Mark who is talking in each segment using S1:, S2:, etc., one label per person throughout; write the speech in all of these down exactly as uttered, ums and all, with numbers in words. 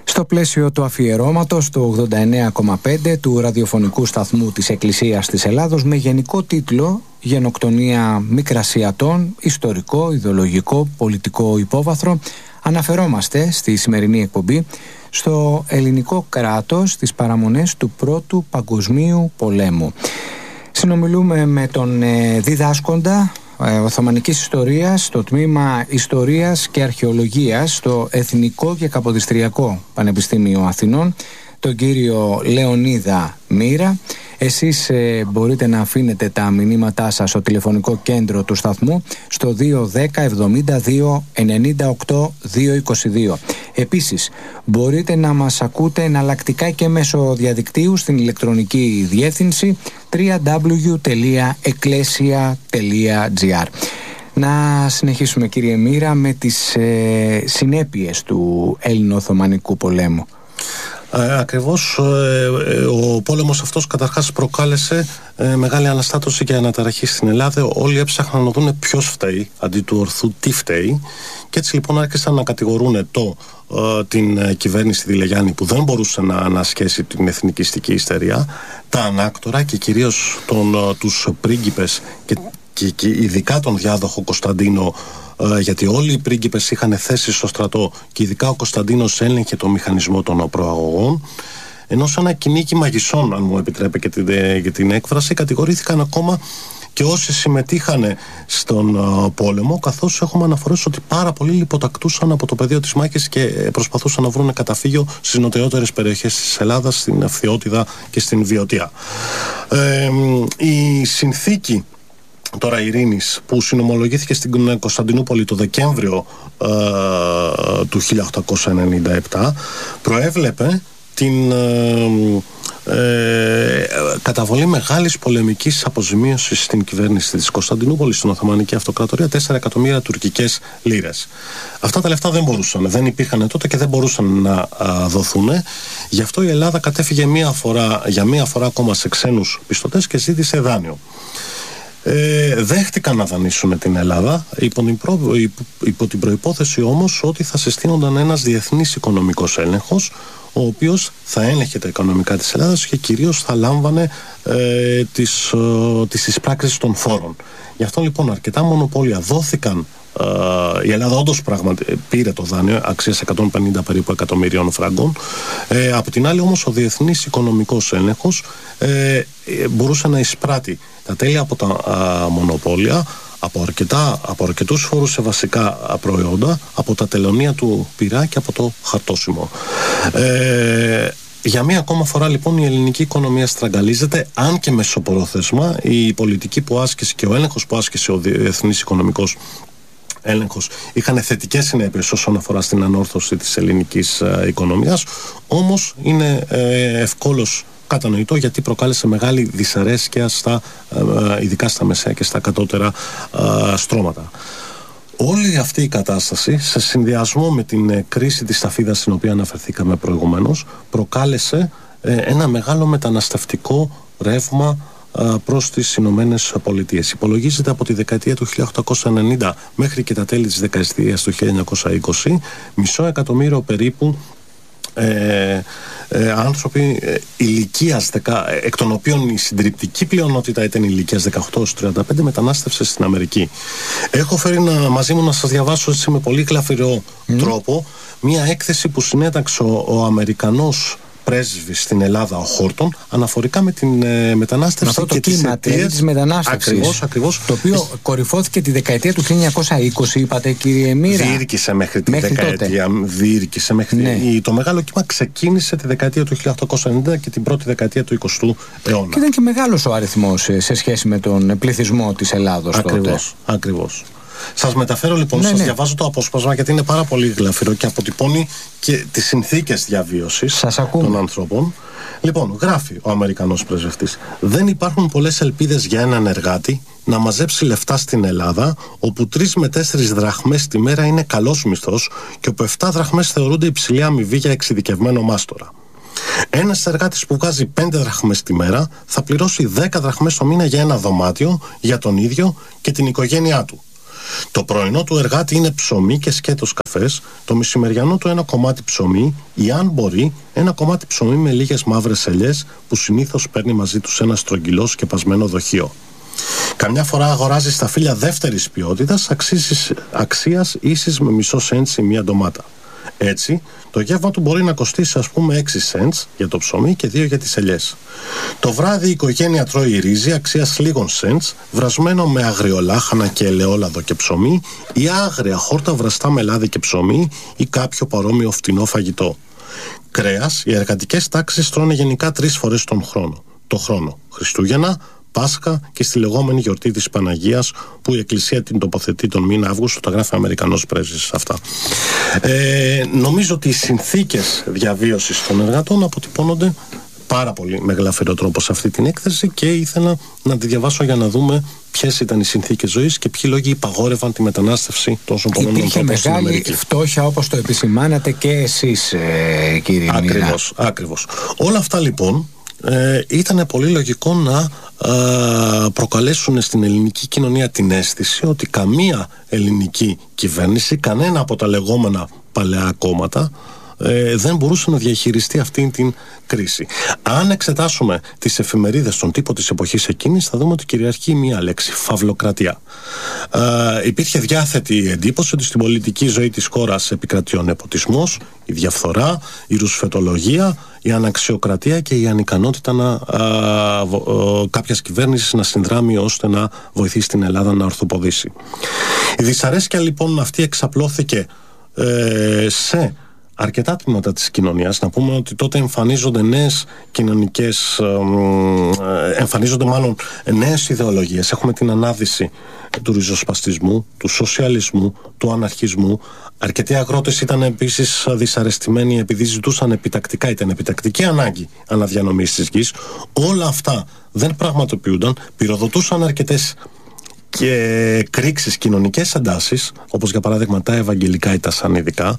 S1: Στο πλαίσιο του αφιερώματος του ογδόντα εννέα κόμμα πέντε του ραδιοφωνικού σταθμού της Εκκλησίας της Ελλάδος με γενικό τίτλο «Γενοκτονία Μικρασιατών, ιστορικό, ιδεολογικό, πολιτικό υπόβαθρο», αναφερόμαστε στη σημερινή εκπομπή στο ελληνικό κράτος, στις παραμονές του Πρώτου Παγκοσμίου Πολέμου. Συνομιλούμε με τον ε, διδάσκοντα ε, Οθωμανικής Ιστορίας στο τμήμα Ιστορίας και Αρχαιολογίας στο Εθνικό και Καποδιστριακό Πανεπιστήμιο Αθηνών, τον κύριο Λεωνίδα Μοίρα. Εσείς ε, μπορείτε να αφήνετε τα μηνύματά σας στο τηλεφωνικό κέντρο του σταθμού στο δύο δέκα εβδομήντα δύο ενενήντα οκτώ διακόσια είκοσι δύο. Επίσης μπορείτε να μας ακούτε εναλλακτικά και μέσω διαδικτύου στην ηλεκτρονική διεύθυνση double-u double-u double-u τελεία εκκλέσια τελεία τζι άρ. Να συνεχίσουμε, κύριε Μοίρα, με τις ε, συνέπειες του Έλληνο-Οθωμανικού πολέμου.
S2: Ε, ακριβώς ε, ε, ο πόλεμος αυτός καταρχάς προκάλεσε ε, μεγάλη αναστάτωση και αναταραχή στην Ελλάδα. Όλοι έψαχναν να δουν ποιος φταίει αντί του ορθού τι φταίει, και έτσι λοιπόν άρχισαν να κατηγορούν το, ε, την ε, κυβέρνηση Δηλεγιάννη, που δεν μπορούσε να ανασχέσει την εθνικιστική ιστερία, τα ανάκτορα και κυρίως τον, ε, τους πρίγκιπες και, και, και ειδικά τον διάδοχο Κωνσταντίνο, γιατί όλοι οι πρίγκιπες είχαν θέση στο στρατό και ειδικά ο Κωνσταντίνος έλεγχε το μηχανισμό των προαγωγών, ενώ σε ένα κυνήγι μαγισσών, αν μου επιτρέπει και την, και την έκφραση, κατηγορήθηκαν ακόμα και όσοι συμμετείχαν στον uh, πόλεμο, καθώς έχουμε αναφορές ότι πάρα πολλοί λιποτακτούσαν από το πεδίο της μάχης και προσπαθούσαν να βρουν καταφύγιο στις νοτιότερες περιοχές της Ελλάδας, στην Αυθιώτιδα και στην Βιωτία. Ε, η συνθήκη τώρα ειρήνης που συνομολογήθηκε στην Κωνσταντινούπολη το Δεκέμβριο ε, του χίλια οκτακόσια ενενήντα επτά προέβλεπε την ε, ε, καταβολή μεγάλης πολεμικής αποζημίωσης στην κυβέρνηση της Κωνσταντινούπολης, στην Οθωμανική Αυτοκρατορία, τέσσερα εκατομμύρια τουρκικές λίρες. Αυτά τα λεφτά δεν μπορούσαν, δεν υπήρχαν τότε και δεν μπορούσαν να α, δοθούν. Γι' αυτό η Ελλάδα κατέφυγε μία φορά, για μία φορά ακόμα σε ξένους πιστωτές και ζήτησε δάνειο. Ε, δέχτηκαν να δανείσουν την Ελλάδα υπό την, προ... υπό την προϋπόθεση όμως ότι θα συστήνονταν ένας διεθνής οικονομικός έλεγχος, ο οποίος θα έλεγχε τα οικονομικά της Ελλάδας και κυρίως θα λάμβανε ε, τις, ε, τις εισπράξεις των φόρων. Γι' αυτό λοιπόν αρκετά μονοπόλια δόθηκαν. Uh, η Ελλάδα όντως πράγματι πήρε το δάνειο αξίας εκατόν πενήντα περίπου εκατομμυρίων φράγκων. Ε, από την άλλη όμως ο διεθνής οικονομικός έλεγχος ε, μπορούσε να εισπράττει τα τέλη από τα α, μονοπόλια, από, αρκετά, από αρκετούς φόρους σε βασικά προϊόντα, από τα τελωνία του Πειραιά και από το χαρτόσημο. Ε, Για μία ακόμα φορά λοιπόν η ελληνική οικονομία στραγγαλίζεται, αν και μεσοπρόθεσμα η πολιτική που άσκησε και ο έλεγχος που άσκησε ο διεθνής οικονομικός έλεγχος είχαν θετικές συνέπειες όσον αφορά στην ανόρθωση της ελληνικής ε, οικονομίας, όμως είναι ε, ευκόλως κατανοητό γιατί προκάλεσε μεγάλη δυσαρέσκεια στα, ε, ειδικά στα μεσαία και στα κατώτερα ε, στρώματα. Όλη αυτή η κατάσταση, σε συνδυασμό με την ε, κρίση της σταφίδας στην οποία αναφερθήκαμε προηγουμένως, προκάλεσε ε, ένα μεγάλο μεταναστευτικό ρεύμα προς τις Ηνωμένες Πολιτείες. Υπολογίζεται από τη δεκαετία του χίλια οκτακόσια ενενήντα μέχρι και τα τέλη της δεκαετίας του χίλια εννιακόσια είκοσι, μισό εκατομμύριο περίπου ε, ε, άνθρωποι ε, ηλικίας δεκα, εκ των οποίων η συντριπτική πλειονότητα ήταν ηλικίας δεκαοκτώ έως τριάντα πέντε, μετανάστευσε στην Αμερική. Έχω φέρει να, μαζί μου να σας διαβάσω έτσι, με πολύ γλαφυρό mm. τρόπο μια έκθεση που συνέταξε ο, ο Αμερικανός πρέσβης στην Ελλάδα, ο Χόρτον, αναφορικά με την ε, μετανάστευση και τις αιτίες
S1: της μετανάστευσης.
S2: Ακριβώς, ακριβώς.
S1: Το οποίο τις... κορυφώθηκε τη δεκαετία του χίλια εννιακόσια είκοσι, είπατε, κύριε Μοίρα.
S2: Διήρκησε μέχρι τη
S1: μέχρι
S2: δεκαετία. Διήρκησε μέχρι ναι. τη... Το μεγάλο κύμα ξεκίνησε τη δεκαετία του χίλια οκτακόσια ενενήντα και την πρώτη δεκαετία του εικοστού αιώνα. Και
S1: ήταν και μεγάλος ο αριθμός σε σχέση με τον πληθυσμό της Ελλάδος
S2: ακριβώς,
S1: τότε.
S2: Ακριβώς. Σας μεταφέρω λοιπόν,
S1: ναι,
S2: σας
S1: ναι.
S2: διαβάζω το απόσπασμα γιατί είναι πάρα πολύ γλαφυρό και αποτυπώνει και τις συνθήκες διαβίωσης των ανθρώπων. Λοιπόν, γράφει ο Αμερικανός πρεσβευτής: δεν υπάρχουν πολλές ελπίδες για έναν εργάτη να μαζέψει λεφτά στην Ελλάδα, όπου τρεις με τέσσερις δραχμές τη μέρα είναι καλός μισθός και όπου επτά δραχμές θεωρούνται υψηλή αμοιβή για εξειδικευμένο μάστορα. Ένας εργάτης που βγάζει πέντε δραχμές τη μέρα θα πληρώσει δέκα δραχμές το μήνα για ένα δωμάτιο, για τον ίδιο και την οικογένειά του. Το πρωινό του εργάτη είναι ψωμί και σκέτος καφές, το μεσημεριανό του ένα κομμάτι ψωμί ή, αν μπορεί, ένα κομμάτι ψωμί με λίγες μαύρες ελιές που συνήθως παίρνει μαζί του ένα στρογγυλό σκεπασμένο δοχείο. Καμιά φορά αγοράζει σταφύλια δεύτερης ποιότητας αξίας ίσης με μισό σέντ ή μία ντομάτα. Έτσι, το γεύμα του μπορεί να κοστίσει ας πούμε έξι σέντ για το ψωμί και δύο για τις ελιές. Το βράδυ η οικογένεια τρώει ρύζι αξίας λίγων σέντ, βρασμένο με αγριολάχανα και ελαιόλαδο και ψωμί, ή άγρια χόρτα βραστά με λάδι και ψωμί ή κάποιο παρόμοιο φτηνό φαγητό. Κρέας, οι εργατικές τάξεις τρώνε γενικά τρεις φορές τον χρόνο. Το χρόνο Χριστούγεννα, Πάσχα και στη λεγόμενη γιορτή της Παναγίας, που η Εκκλησία την τοποθετεί τον μήνα Αύγουστο, τα γράφει Αμερικανός πρέσβης αυτά. Ε, νομίζω ότι οι συνθήκες διαβίωσης των εργατών αποτυπώνονται πάρα πολύ με γλαφυρό τρόπο σε αυτή την έκθεση και ήθελα να τη διαβάσω για να δούμε ποιες ήταν οι συνθήκες ζωής και ποιοι λόγοι υπαγόρευαν τη μετανάστευση τόσο πολλών ανθρώπων στην Αμερική.
S1: Υπήρχε μεγάλη φτώχεια, όπως το επισημάνατε και εσείς, ε, κύριε Μίρα.
S2: Ακριβώς, ακριβώς. Όλα αυτά λοιπόν ε, ήταν πολύ λογικό να ε, προκαλέσουν στην ελληνική κοινωνία την αίσθηση ότι καμία ελληνική κυβέρνηση, κανένα από τα λεγόμενα παλαιά κόμματα Ε, δεν μπορούσε να διαχειριστεί αυτή την κρίση. Αν εξετάσουμε τις εφημερίδες, τον τύπο της εποχής εκείνης, θα δούμε ότι κυριαρχεί μία λέξη: φαυλοκρατία. Ε, υπήρχε διάθετη εντύπωση ότι στην πολιτική ζωή της χώρας επικρατεί ο νεποτισμός, η διαφθορά, η ρουσφετολογία, η αναξιοκρατία και η ανικανότητα να, α, α, κάποιας κυβέρνησης να συνδράμει ώστε να βοηθήσει την Ελλάδα να ορθοποδήσει. Η δυσαρέσκεια λοιπόν αυτή εξαπλώθηκε ε, σε αρκετά τμήματα της κοινωνίας. Να πούμε ότι τότε εμφανίζονται νέες κοινωνικές, εμφανίζονται μάλλον νέες ιδεολογίες. Έχουμε την ανάδυση του ριζοσπαστισμού, του σοσιαλισμού, του αναρχισμού. Αρκετοί αγρότες ήταν επίσης δυσαρεστημένοι επειδή ζητούσαν επιτακτικά, ήταν επιτακτική ανάγκη αναδιανομής της γης. Όλα αυτά δεν πραγματοποιούνταν, πυροδοτούσαν αρκετές και κρίξεις, κοινωνικές εντάσεις, όπως για παράδειγμα τα ευαγγελικά ή τα σανιδικά,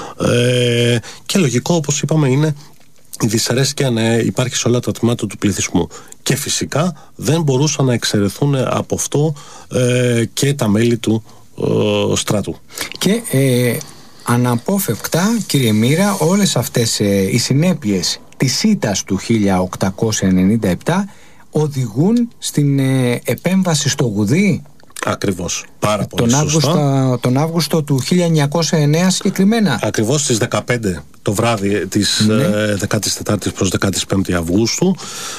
S2: ε, και λογικό, όπως είπαμε, είναι η δυσαρέσκεια να υπάρχει σε όλα τα τμήματα του πληθυσμού. Και φυσικά δεν μπορούσαν να εξαιρεθούν από αυτό ε, και τα μέλη του ε, στρατού.
S1: Και ε, αναπόφευκτα, κύριε Μίρα, όλες αυτές ε, οι συνέπειες της ήττας του χίλια οκτακόσια ενενήντα επτά οδηγούν στην ε, επέμβαση στο Γουδί.
S2: Ακριβώς. Πάρα πολύ
S1: τον
S2: σωστά.
S1: Αύγουστο, τον Αύγουστο του χίλια εννιακόσια εννέα συγκεκριμένα.
S2: Ακριβώς στις δεκαπέντε το βράδυ της ναι. ε, δεκάτης τέταρτης προς δεκάτης πέμπτη Αυγούστου,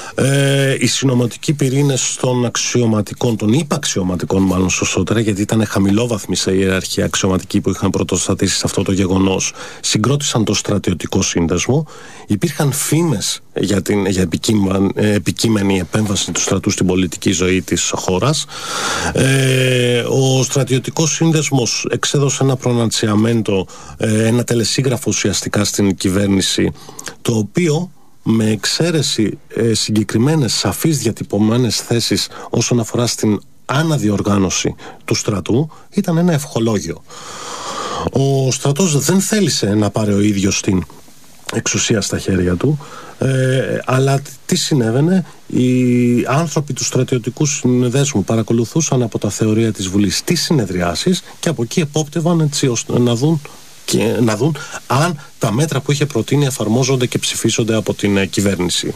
S2: ε, οι συνωματικοί πυρήνες των αξιωματικών, των υπαξιωματικών μάλλον σωστότερα, γιατί ήταν χαμηλόβαθμοι σε ιεραρχία αξιωματικοί που είχαν πρωτοστατήσει σε αυτό το γεγονός, συγκρότησαν το στρατιωτικό σύνδεσμο. Υπήρχαν φήμες για, την, για επικείμενη επέμβαση του στρατού στην πολιτική ζωή της χώρας. Ε, ο στρατιωτικός σύνδεσμος εξέδωσε ένα προναντσιαμέντο, ε, ένα τελεσίγραφο ουσιαστικά στην κυβέρνηση, το οποίο με εξαίρεση ε, συγκεκριμένες σαφείς διατυπωμένες θέσεις όσον αφορά στην αναδιοργάνωση του στρατού, ήταν ένα ευχολόγιο. Ο στρατός δεν θέλησε να πάρει ο ίδιος την εξουσία στα χέρια του, ε, αλλά τι συνέβαινε? Οι άνθρωποι του στρατιωτικού συνδέσμου παρακολουθούσαν από τα θεωρία της Βουλής τις συνεδριάσεις και από εκεί επόπτευαν έτσι ώστε να δουν, και, να δουν αν τα μέτρα που είχε προτείνει εφαρμόζονται και ψηφίσονται από την ε, κυβέρνηση.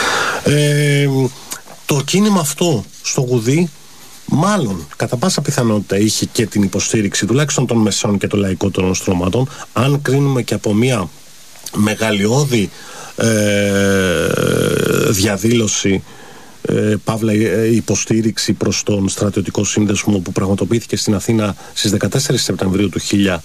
S2: Ε, το κίνημα αυτό στο Γουδί μάλλον κατά πάσα πιθανότητα είχε και την υποστήριξη τουλάχιστον των μεσών και των λαϊκότερων στρώματων, αν κρίνουμε και από μια μεγαλειώδη ε, διαδήλωση, ε, παύλα ε, υποστήριξη προς τον στρατιωτικό σύνδεσμο που πραγματοποιήθηκε στην Αθήνα στις δεκατέσσερις Σεπτεμβρίου του χίλια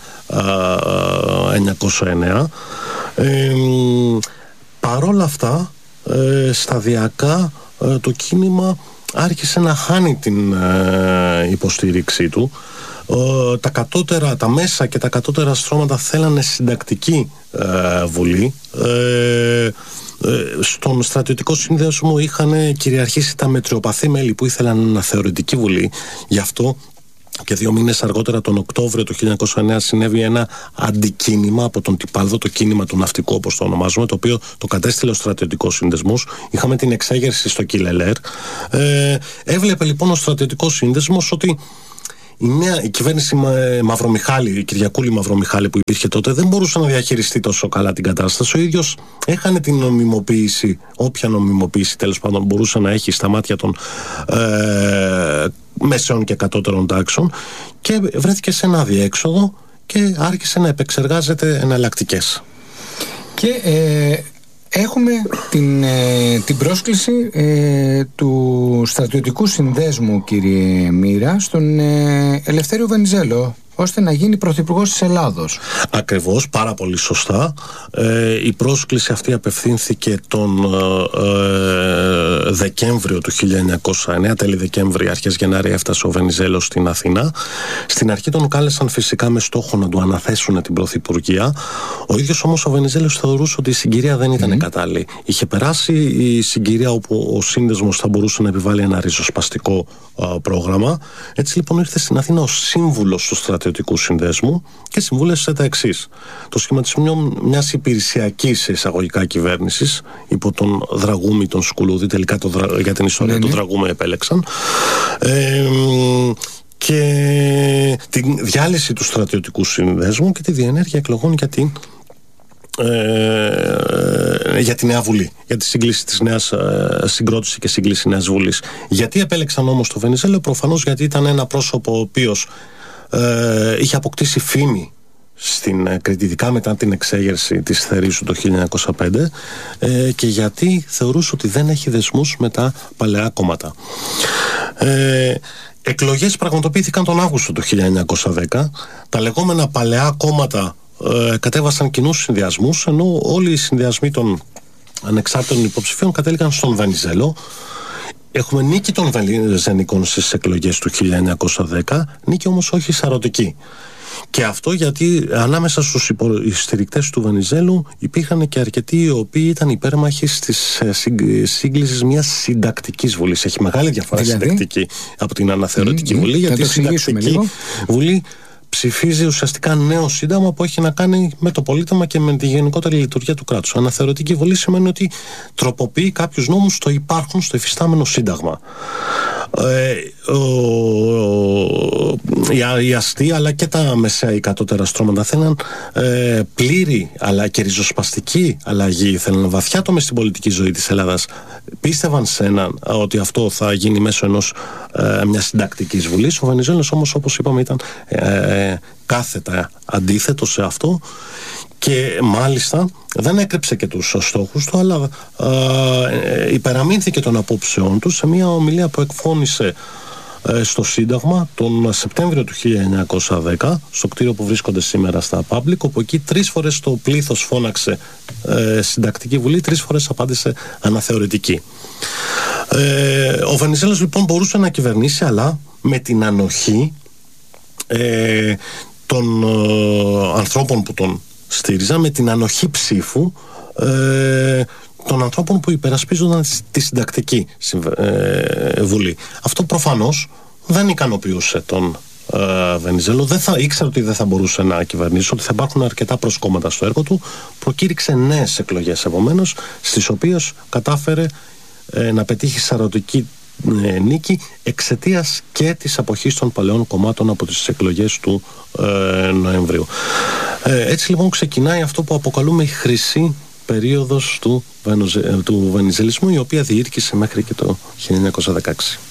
S2: εννιακόσια εννέα. Ε, παρόλα αυτά, ε, σταδιακά ε, το κίνημα άρχισε να χάνει την ε, υποστήριξή του. Uh, τα κατώτερα, τα μέσα και τα κατώτερα στρώματα θέλανε συντακτική uh, βουλή. Uh, uh, στον στρατιωτικό σύνδεσμο είχαν κυριαρχήσει τα μετριοπαθή μέλη που ήθελαν ένα θεωρητική βουλή. Γι' αυτό και δύο μήνες αργότερα, τον Οκτώβριο του χίλια εννιακόσια εννέα, συνέβη ένα αντικίνημα από τον Τιπάλδο, το κίνημα του ναυτικού όπως το ονομάζουμε, το οποίο το κατέστηλε ο στρατιωτικός σύνδεσμος. Είχαμε την εξέγερση στο Κιλελέρ. Ε, έβλεπε λοιπόν ο στρατιωτικός σύνδεσμος ότι η, νέα, η κυβέρνηση Μαυρομιχάλη, η Κυριακούλη Μαυρομιχάλη που υπήρχε τότε, δεν μπορούσε να διαχειριστεί τόσο καλά την κατάσταση. Ο ίδιος έχανε την νομιμοποίηση, όποια νομιμοποίηση τέλος πάντων μπορούσε να έχει στα μάτια των ε, μέσεων και κατώτερων τάξεων, και βρέθηκε σε ένα αδιέξοδο και άρχισε να επεξεργάζεται εναλλακτικές.
S1: Και ε, έχουμε την, ε, την πρόσκληση ε, του στρατιωτικού συνδέσμου, κύριε Μοίρα, στον ε, Ελευθέριο Βενιζέλο, ώστε να γίνει πρωθυπουργός της Ελλάδος.
S2: Ακριβώς, πάρα πολύ σωστά. Ε, η πρόσκληση αυτή απευθύνθηκε τον ε, Δεκέμβριο του χίλια εννιακόσια εννέα, τέλη Δεκέμβρη, αρχές Γενάρη έφτασε ο Βενιζέλος στην Αθήνα. Στην αρχή τον κάλεσαν φυσικά με στόχο να του αναθέσουν την πρωθυπουργία. Ο ίδιος όμως ο Βενιζέλος θεωρούσε ότι η συγκυρία δεν ήταν mm. κατάλληλη. Είχε περάσει η συγκυρία όπου ο σύνδεσμος θα μπορούσε να επιβάλλει ένα ριζοσπαστικό α, πρόγραμμα. Έτσι λοιπόν ήρθε στην Αθήνα ως σύμβουλος του στρατιωτικού συνδέσμου και συμβούλευσε τα εξής: το σχηματισμό μιας υπηρεσιακής εισαγωγικά κυβέρνησης υπό τον Δραγούμη τον Σκουλούδη, τελικά το, για την ιστορία mm-hmm. του Δραγούμη επέλεξαν, ε, και την διάλυση του στρατιωτικού συνδέσμου και τη διενέργεια εκλογών για την Ε, για τη Νέα Βουλή, για τη σύγκληση της νέας ε, συγκρότηση και σύγκληση Νέας Βουλής. Γιατί επέλεξαν όμως το Βενιζέλο? Προφανώς γιατί ήταν ένα πρόσωπο ο οποίος ε, είχε αποκτήσει φήμη στην ε, Κρήτη, ειδικά μετά την εξέγερση της Θερήσου το χίλια εννιακόσια πέντε, ε, και γιατί θεωρούσε ότι δεν έχει δεσμούς με τα παλαιά κόμματα. Ε, εκλογές πραγματοποιήθηκαν τον Αύγουστο του χίλια εννιακόσια δέκα. Τα λεγόμενα παλαιά κόμματα Ε, κατέβασαν κοινούς συνδυασμούς, ενώ όλοι οι συνδυασμοί των ανεξάρτητων υποψηφίων κατέληγαν στον Βενιζέλο. Έχουμε νίκη των Βενιζενικών στις εκλογές του χίλια εννιακόσια δέκα, νίκη όμως όχι σαρωτική. Και αυτό γιατί ανάμεσα στους υποστηρικτές του Βενιζέλου υπήρχαν και αρκετοί οι οποίοι ήταν υπέρμαχοι της σύγκλησης μιας συντακτικής βουλής. Έχει μεγάλη διαφορά δηλαδή συντακτική από την αναθεωρητική mm, βουλή, mm, γιατί η συντακτική βουλή ψηφίζει ουσιαστικά νέο σύνταγμα που έχει να κάνει με το πολίτευμα και με τη γενικότερη λειτουργία του κράτους. Αναθεωρητική βολή σημαίνει ότι τροποποιεί κάποιους νόμους στο υπάρχον, στο υφιστάμενο σύνταγμα. Ε, ο, ο, οι, οι αστεί αλλά και τα μεσαία ή κατώτερα στρώματα θέλουν ε, πλήρη αλλά και ριζοσπαστική αλλαγή, θέλουν βαθιά το μες στην πολιτική ζωή της Ελλάδας. Πίστευαν σε έναν ότι αυτό θα γίνει μέσω ενός ε, μιας συντακτικής βουλής. Ο Βενιζέλος όμως, όπως είπαμε, ήταν ε, κάθετα αντίθετο σε αυτό και μάλιστα δεν έκρυψε και τους στόχους του, αλλά ε, υπεραμείνθηκε των απόψεών του σε μια ομιλία που εκφώνησε ε, στο Σύνταγμα τον Σεπτέμβριο του χίλια εννιακόσια δέκα, στο κτίριο που βρίσκονται σήμερα στα Public, όπου εκεί τρεις φορές το πλήθος φώναξε ε, συντακτική βουλή, τρεις φορές απάντησε αναθεωρητική. Ε, ο Βενιζέλος λοιπόν μπορούσε να κυβερνήσει, αλλά με την ανοχή ε, των ε, ανθρώπων που τον στήριζαν, με την ανοχή ψήφου ε, των ανθρώπων που υπερασπίζονταν τη συντακτική ε, βουλή. Αυτό προφανώς δεν ικανοποιούσε τον ε, Βενιζέλο. Δεν θα, ήξερε ότι δεν θα μπορούσε να κυβερνήσει, ότι θα υπάρχουν αρκετά προσκόμματα στο έργο του. Προκήρυξε νέες εκλογές επομένως, στις οποίες κατάφερε ε, να πετύχει σαρωτική ε, νίκη εξαιτίας και της αποχής των παλαιών κομμάτων από τις εκλογές του ε, Νοεμβρίου. Ε, έτσι λοιπόν ξεκινάει αυτό που αποκαλούμε η χρυσή περίοδος του, του βενιζελισμού, η οποία διήρκησε μέχρι και το χίλια εννιακόσια δεκαέξι.